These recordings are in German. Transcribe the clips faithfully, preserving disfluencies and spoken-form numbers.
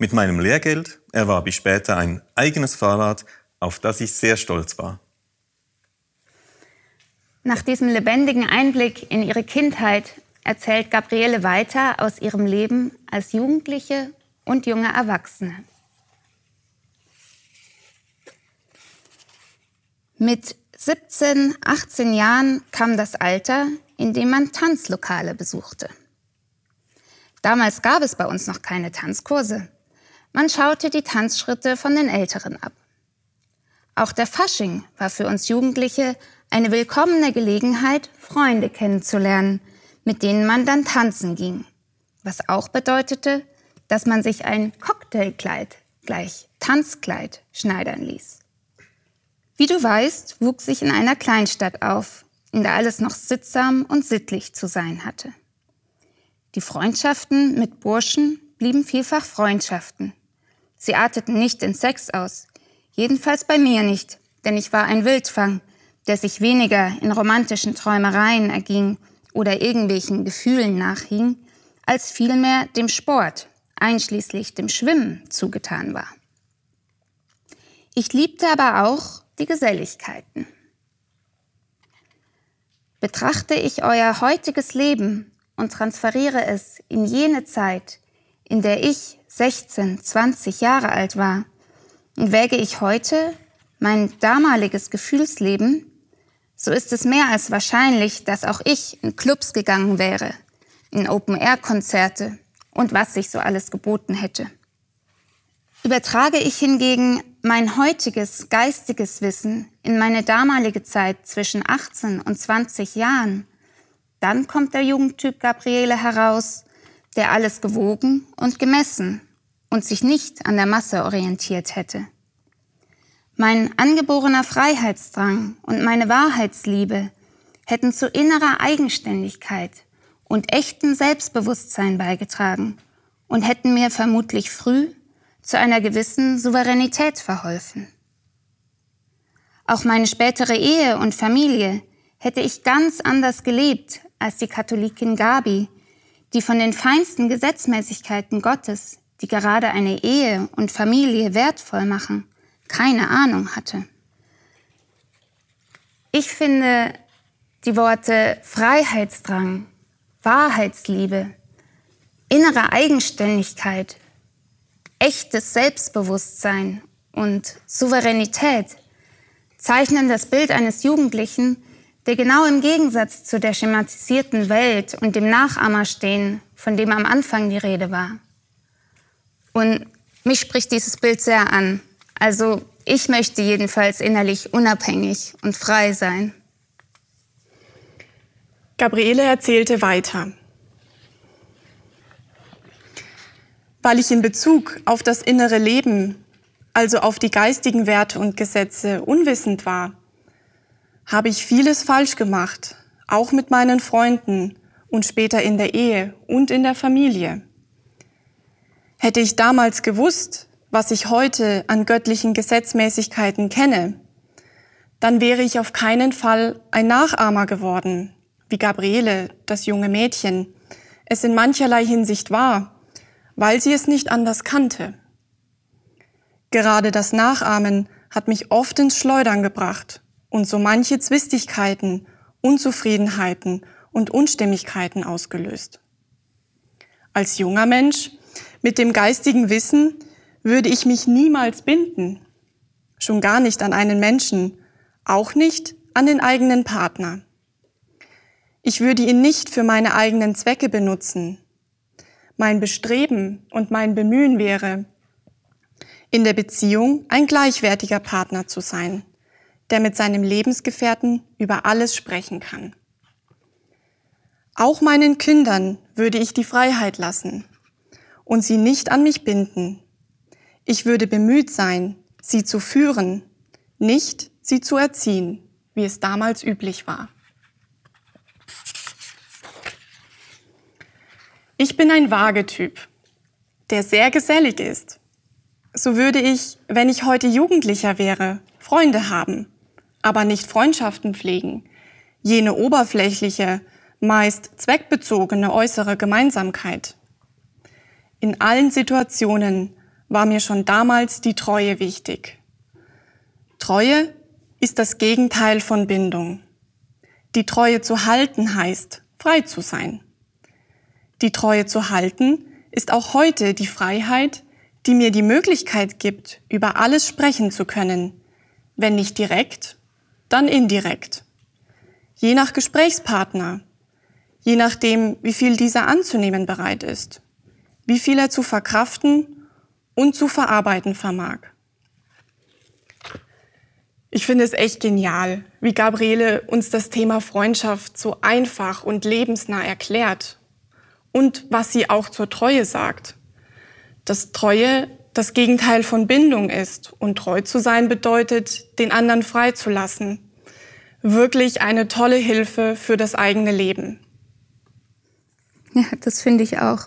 Mit meinem Lehrgeld erwarb ich später ein eigenes Fahrrad, auf das ich sehr stolz war. Nach diesem lebendigen Einblick in ihre Kindheit erzählt Gabriele weiter aus ihrem Leben als Jugendliche und junge Erwachsene. Mit siebzehn, achtzehn Jahren kam das Alter, in dem man Tanzlokale besuchte. Damals gab es bei uns noch keine Tanzkurse. Man schaute die Tanzschritte von den Älteren ab. Auch der Fasching war für uns Jugendliche eine willkommene Gelegenheit, Freunde kennenzulernen, mit denen man dann tanzen ging. Was auch bedeutete, dass man sich ein Cocktailkleid, gleich Tanzkleid, schneidern ließ. Wie du weißt, wuchs ich in einer Kleinstadt auf, in der alles noch sittsam und sittlich zu sein hatte. Die Freundschaften mit Burschen blieben vielfach Freundschaften. Sie arteten nicht in Sex aus, jedenfalls bei mir nicht, denn ich war ein Wildfang, der sich weniger in romantischen Träumereien erging oder irgendwelchen Gefühlen nachhing, als vielmehr dem Sport, einschließlich dem Schwimmen, zugetan war. Ich liebte aber auch die Geselligkeiten. Betrachte ich euer heutiges Leben und transferiere es in jene Zeit, in der ich sechzehn, zwanzig Jahre alt war, und wäge ich heute mein damaliges Gefühlsleben, so ist es mehr als wahrscheinlich, dass auch ich in Clubs gegangen wäre, in Open-Air-Konzerte und was sich so alles geboten hätte. Übertrage ich hingegen mein heutiges geistiges Wissen in meine damalige Zeit zwischen achtzehn und zwanzig Jahren, dann kommt der Jugendtyp Gabriele heraus, der alles gewogen und gemessen und sich nicht an der Masse orientiert hätte. Mein angeborener Freiheitsdrang und meine Wahrheitsliebe hätten zu innerer Eigenständigkeit und echtem Selbstbewusstsein beigetragen und hätten mir vermutlich früh zu einer gewissen Souveränität verholfen. Auch meine spätere Ehe und Familie hätte ich ganz anders gelebt als die Katholikin Gabi, die von den feinsten Gesetzmäßigkeiten Gottes, die gerade eine Ehe und Familie wertvoll machen, keine Ahnung hatte. Ich finde die Worte Freiheitsdrang, Wahrheitsliebe, innere Eigenständigkeit, echtes Selbstbewusstsein und Souveränität zeichnen das Bild eines Jugendlichen, der genau im Gegensatz zu der schematisierten Welt und dem Nachahmerstehen, von dem am Anfang die Rede war. Und mich spricht dieses Bild sehr an. Also ich möchte jedenfalls innerlich unabhängig und frei sein. Gabriele erzählte weiter. Weil ich in Bezug auf das innere Leben, also auf die geistigen Werte und Gesetze, unwissend war, habe ich vieles falsch gemacht, auch mit meinen Freunden und später in der Ehe und in der Familie. Hätte ich damals gewusst, was ich heute an göttlichen Gesetzmäßigkeiten kenne, dann wäre ich auf keinen Fall ein Nachahmer geworden, wie Gabriele, das junge Mädchen, es in mancherlei Hinsicht war, weil sie es nicht anders kannte. Gerade das Nachahmen hat mich oft ins Schleudern gebracht und so manche Zwistigkeiten, Unzufriedenheiten und Unstimmigkeiten ausgelöst. Als junger Mensch mit dem geistigen Wissen würde ich mich niemals binden, schon gar nicht an einen Menschen, auch nicht an den eigenen Partner. Ich würde ihn nicht für meine eigenen Zwecke benutzen. Mein Bestreben und mein Bemühen wäre, in der Beziehung ein gleichwertiger Partner zu sein, der mit seinem Lebensgefährten über alles sprechen kann. Auch meinen Kindern würde ich die Freiheit lassen und sie nicht an mich binden. Ich würde bemüht sein, sie zu führen, nicht sie zu erziehen, wie es damals üblich war. Ich bin ein Waagetyp, der sehr gesellig ist. So würde ich, wenn ich heute Jugendlicher wäre, Freunde haben, aber nicht Freundschaften pflegen, jene oberflächliche, meist zweckbezogene äußere Gemeinsamkeit. In allen Situationen war mir schon damals die Treue wichtig. Treue ist das Gegenteil von Bindung. Die Treue zu halten heißt, frei zu sein. Die Treue zu halten ist auch heute die Freiheit, die mir die Möglichkeit gibt, über alles sprechen zu können, wenn nicht direkt, dann indirekt. Je nach Gesprächspartner, je nachdem, wie viel dieser anzunehmen bereit ist, wie viel er zu verkraften und zu verarbeiten vermag. Ich finde es echt genial, wie Gabriele uns das Thema Freundschaft so einfach und lebensnah erklärt und was sie auch zur Treue sagt. Dass Treue das Gegenteil von Bindung ist und treu zu sein bedeutet, den anderen freizulassen. Wirklich eine tolle Hilfe für das eigene Leben. Ja, das finde ich auch.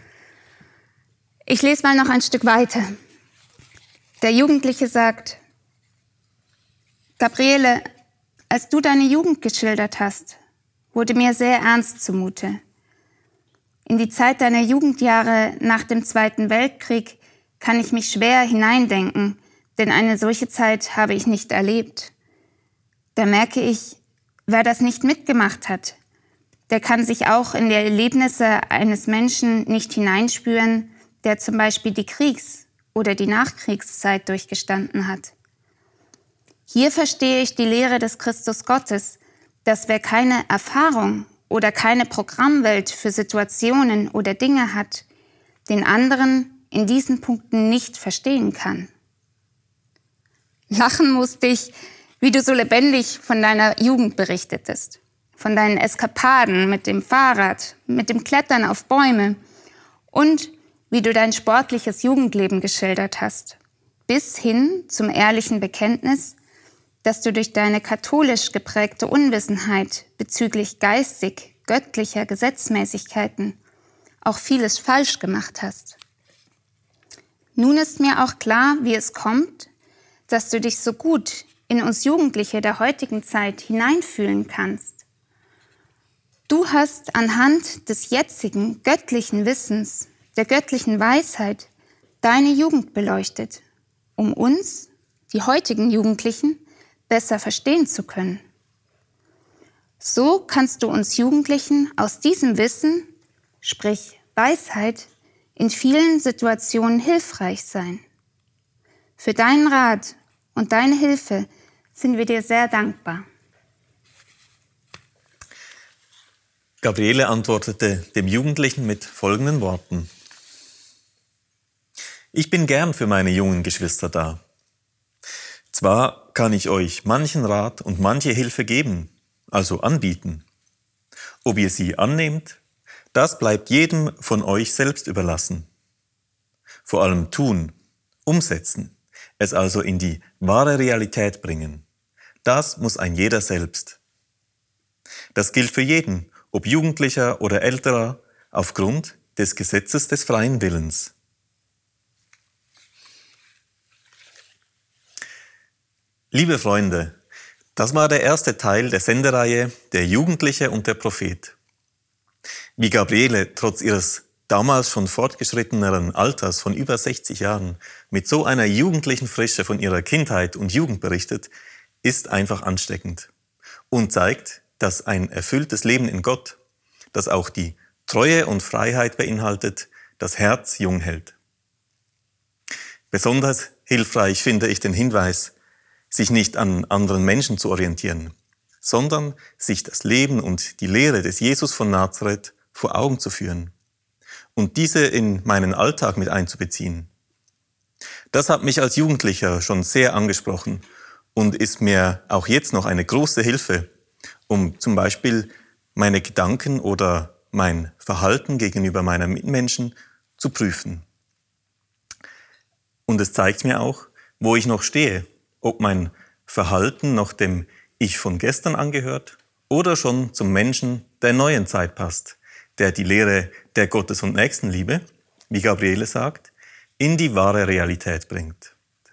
Ich lese mal noch ein Stück weiter. Der Jugendliche sagt: Gabriele, als du deine Jugend geschildert hast, wurde mir sehr ernst zumute. In die Zeit deiner Jugendjahre nach dem Zweiten Weltkrieg kann ich mich schwer hineindenken, denn eine solche Zeit habe ich nicht erlebt. Da merke ich, wer das nicht mitgemacht hat, der kann sich auch in die Erlebnisse eines Menschen nicht hineinspüren, der zum Beispiel die Kriegs- oder die Nachkriegszeit durchgestanden hat. Hier verstehe ich die Lehre des Christus Gottes, dass wer keine Erfahrung oder keine Programmwelt für Situationen oder Dinge hat, den anderen in diesen Punkten nicht verstehen kann. Lachen musste ich, wie du so lebendig von deiner Jugend berichtetest, von deinen Eskapaden mit dem Fahrrad, mit dem Klettern auf Bäume und wie du dein sportliches Jugendleben geschildert hast, bis hin zum ehrlichen Bekenntnis, dass du durch deine katholisch geprägte Unwissenheit bezüglich geistig göttlicher Gesetzmäßigkeiten auch vieles falsch gemacht hast. Nun ist mir auch klar, wie es kommt, dass du dich so gut in uns Jugendliche der heutigen Zeit hineinfühlen kannst. Du hast anhand des jetzigen göttlichen Wissens, der göttlichen Weisheit, deine Jugend beleuchtet, um uns, die heutigen Jugendlichen, besser verstehen zu können. So kannst du uns Jugendlichen aus diesem Wissen, sprich Weisheit, in vielen Situationen hilfreich sein. Für deinen Rat und deine Hilfe sind wir dir sehr dankbar. Gabriele antwortete dem Jugendlichen mit folgenden Worten: Ich bin gern für meine jungen Geschwister da. Zwar kann ich euch manchen Rat und manche Hilfe geben, also anbieten. Ob ihr sie annehmt, das bleibt jedem von euch selbst überlassen. Vor allem tun, umsetzen, es also in die wahre Realität bringen. Das muss ein jeder selbst. Das gilt für jeden, ob Jugendlicher oder Älterer, aufgrund des Gesetzes des freien Willens. Liebe Freunde, das war der erste Teil der Sendereihe Der Jugendliche und der Prophet. Wie Gabriele trotz ihres damals schon fortgeschritteneren Alters von über sechzig Jahren mit so einer jugendlichen Frische von ihrer Kindheit und Jugend berichtet, ist einfach ansteckend und zeigt, dass ein erfülltes Leben in Gott, das auch die Treue und Freiheit beinhaltet, das Herz jung hält. Besonders hilfreich finde ich den Hinweis, sich nicht an anderen Menschen zu orientieren, sondern sich das Leben und die Lehre des Jesus von Nazareth vor Augen zu führen und diese in meinen Alltag mit einzubeziehen. Das hat mich als Jugendlicher schon sehr angesprochen und ist mir auch jetzt noch eine große Hilfe, um zum Beispiel meine Gedanken oder mein Verhalten gegenüber meinen Mitmenschen zu prüfen. Und es zeigt mir auch, wo ich noch stehe, ob mein Verhalten noch dem Ich von gestern angehört oder schon zum Menschen der neuen Zeit passt, der die Lehre der Gottes- und Nächstenliebe, wie Gabriele sagt, in die wahre Realität bringt.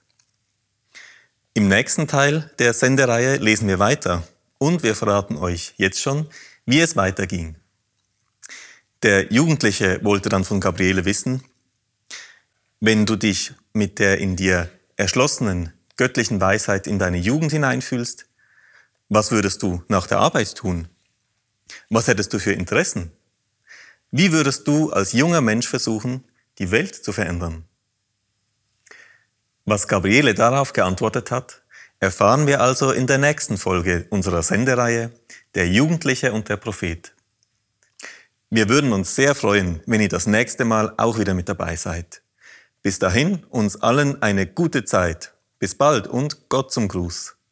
Im nächsten Teil der Sendereihe lesen wir weiter und wir verraten euch jetzt schon, wie es weiterging. Der Jugendliche wollte dann von Gabriele wissen, Wenn du dich mit der in dir erschlossenen göttlichen Weisheit in deine Jugend hineinfühlst, was würdest du nach der Arbeit tun? Was hättest du für Interessen? Wie würdest du als junger Mensch versuchen, die Welt zu verändern? Was Gabriele darauf geantwortet hat, erfahren wir also in der nächsten Folge unserer Sendereihe Der Jugendliche und der Prophet. Wir würden uns sehr freuen, wenn ihr das nächste Mal auch wieder mit dabei seid. Bis dahin uns allen eine gute Zeit. Bis bald und Gott zum Gruß.